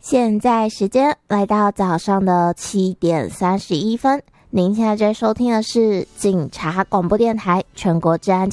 现在时间来到早上的7点31分，您现在在收听的是警察广播电台全国治安